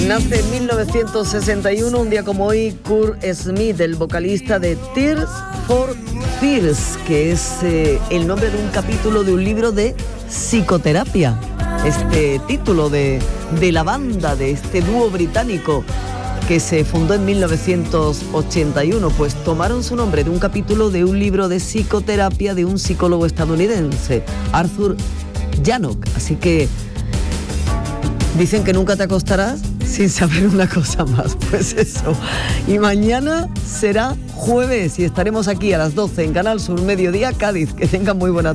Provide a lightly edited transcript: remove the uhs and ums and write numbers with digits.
Nace en 1961, un día como hoy, Kurt Smith, el vocalista de Tears for Fears, que es el nombre de un capítulo de un libro de psicoterapia. Este título de la banda, de este dúo británico que se fundó en 1981, pues tomaron su nombre de un capítulo de un libro de psicoterapia de un psicólogo estadounidense, Arthur Januck. Así que dicen que nunca te acostarás sin saber una cosa más, pues eso. Y mañana será jueves y estaremos aquí a las 12 en Canal Sur Mediodía Cádiz. Que tengan muy buena tarde.